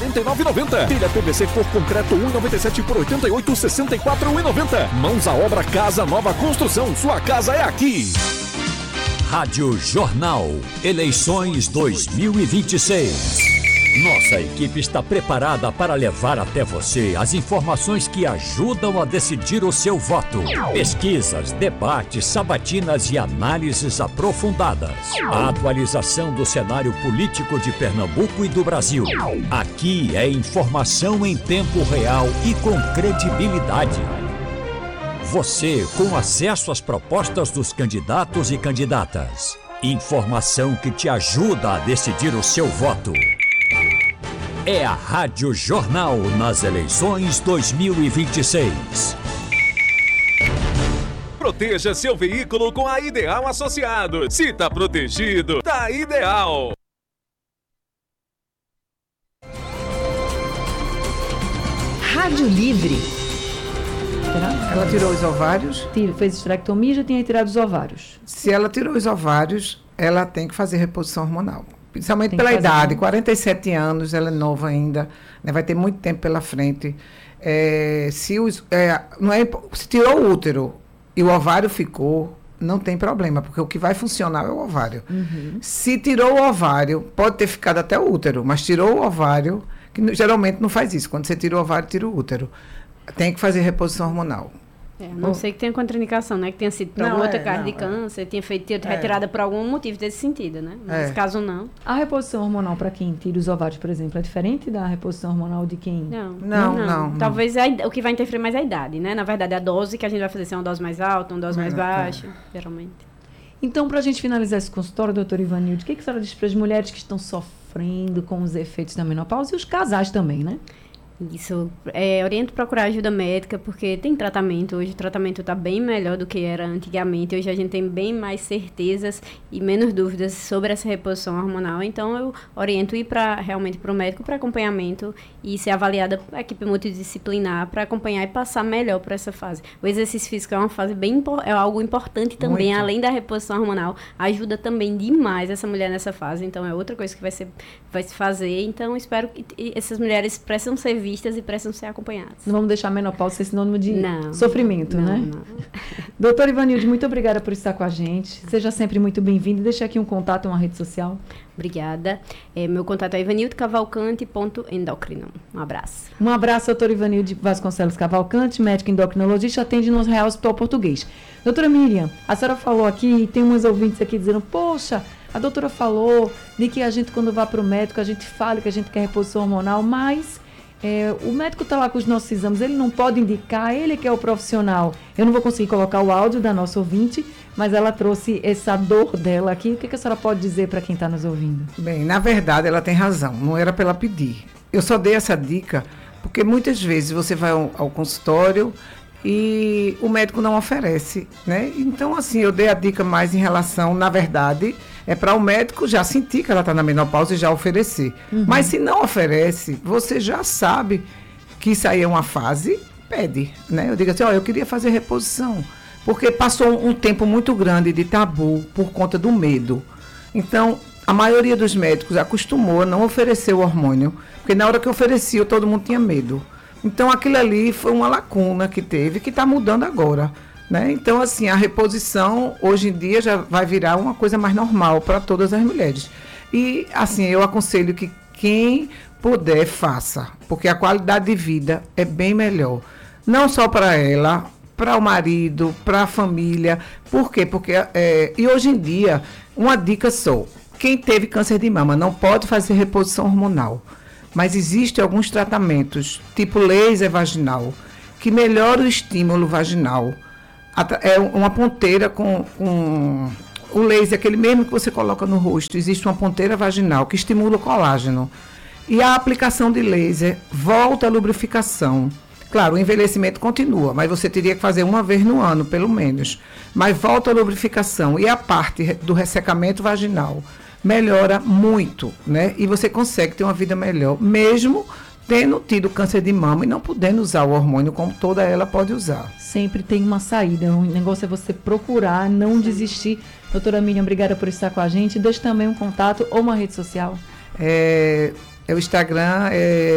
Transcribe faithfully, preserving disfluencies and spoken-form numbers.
quarenta e nove reais e noventa centavos. Telha P V C por concreto um real e noventa e sete centavos por oitenta e oito reais e sessenta e quatro centavos e noventa centavos. Mãos à obra Casa Nova Construção. Sua casa é aqui. Rádio Jornal. Eleições dois mil e vinte e seis. Nossa equipe está preparada para levar até você as informações que ajudam a decidir o seu voto. Pesquisas, debates, sabatinas e análises aprofundadas. A atualização do cenário político de Pernambuco e do Brasil. Aqui é informação em tempo real e com credibilidade. Você com acesso às propostas dos candidatos e candidatas. Informação que te ajuda a decidir o seu voto. É a Rádio Jornal nas eleições dois mil e vinte e seis. Proteja seu veículo com a Ideal Associados. Se tá protegido, tá ideal. Rádio Livre. Ela tirou os ovários? Tira, fez esterectomia e já tinha tirado os ovários. Se ela tirou os ovários, ela tem que fazer reposição hormonal. Principalmente Tem pela que fazer, idade, né? quarenta e sete anos, ela é nova ainda, né, vai ter muito tempo pela frente. É, se, os, é, não é, se tirou o útero e o ovário ficou, não tem problema, porque o que vai funcionar é o ovário. Uhum. Se tirou o ovário, pode ter ficado até o útero, mas tirou o ovário, que no, geralmente não faz isso. Quando você tira o ovário, tira o útero. Tem que fazer reposição hormonal. É, a não ser que tenha contraindicação, né? Que tenha sido por alguma Não, outra é, carga não, de é. câncer, tenha feito tido É. retirada por algum motivo desse sentido, né? Nesse É. caso, não. A reposição hormonal para quem tira os ovários, por exemplo, é diferente da reposição hormonal de quem... Não, Não, não, não. Talvez a id- o que vai interferir mais é a idade, né? Na verdade, a dose que a gente vai fazer se é uma dose mais alta, uma dose mais É, baixa, geralmente. Então, para a gente finalizar esse consultório, doutora Ivanilde, o que, que a senhora diz para as mulheres que estão sofrendo com os efeitos da menopausa e os casais também, né? Isso, é, oriento procurar ajuda médica, porque tem tratamento. Hoje o tratamento está bem melhor do que era antigamente. Hoje a gente tem bem mais certezas e menos dúvidas sobre essa reposição hormonal. Então eu oriento ir pra, realmente para o médico para acompanhamento e ser avaliada por equipe multidisciplinar para acompanhar e passar melhor por essa fase. O exercício físico é uma fase bem impor- é algo importante também, Muito. além da reposição hormonal, ajuda também demais essa mulher nessa fase. Então é outra coisa que vai, ser, vai se fazer. Então espero que t- essas mulheres precisam ser vistas e precisam ser acompanhadas. Não vamos deixar a menopausa ser sinônimo de Não, sofrimento, não, né? não. Doutora Ivanilde, muito obrigada por estar com a gente. Seja sempre muito bem-vinda. Deixa aqui um contato, uma rede social. Obrigada. É, meu contato é ivanilde cavalcante ponto endócrino. Um abraço. Um abraço, doutora Ivanilde Vasconcelos Cavalcante, médica endocrinologista, atende no Real Hospital Português. Doutora Miriam, a senhora falou aqui, tem umas ouvintes aqui dizendo, poxa, a doutora falou de que a gente, quando vai para o médico, a gente fala que a gente quer reposição hormonal, mas é, o médico está lá com os nossos exames, ele não pode indicar, ele que é o profissional. Eu não vou conseguir colocar o áudio da nossa ouvinte, mas ela trouxe essa dor dela aqui. O que, que a senhora pode dizer para quem está nos ouvindo? Bem, na verdade, ela tem razão, não era para ela pedir. Eu só dei essa dica porque muitas vezes você vai ao, ao consultório e o médico não oferece, né? Então, assim, eu dei a dica mais em relação, na verdade, é para o médico já sentir que ela está na menopausa e já oferecer. Uhum. Mas se não oferece, você já sabe que isso aí é uma fase, pede, né? Eu digo assim, ó, eu queria fazer reposição, porque passou um tempo muito grande de tabu por conta do medo. Então, a maioria dos médicos acostumou a não oferecer o hormônio, porque na hora que oferecia, todo mundo tinha medo. Então, aquilo ali foi uma lacuna que teve, que está mudando agora, né? Então, assim, a reposição, hoje em dia, já vai virar uma coisa mais normal para todas as mulheres. E, assim, eu aconselho que quem puder, faça, porque a qualidade de vida é bem melhor. Não só para ela, para o marido, para a família. Por quê? Porque, é, e hoje em dia, uma dica só, quem teve câncer de mama não pode fazer reposição hormonal. Mas existem alguns tratamentos, tipo laser vaginal, que melhora o estímulo vaginal. É uma ponteira com, com o laser, aquele mesmo que você coloca no rosto. Existe uma ponteira vaginal que estimula o colágeno. E a aplicação de laser volta a lubrificação. Claro, o envelhecimento continua, mas você teria que fazer uma vez no ano, pelo menos. Mas volta a lubrificação. E a parte do ressecamento vaginal melhora muito, né? E você consegue ter uma vida melhor, mesmo tendo tido câncer de mama e não podendo usar o hormônio como toda ela pode usar. Sempre tem uma saída, o negócio é você procurar, não desistir. Doutora Miriam, obrigada por estar com a gente. Deixe também um contato ou uma rede social. É, é o Instagram, é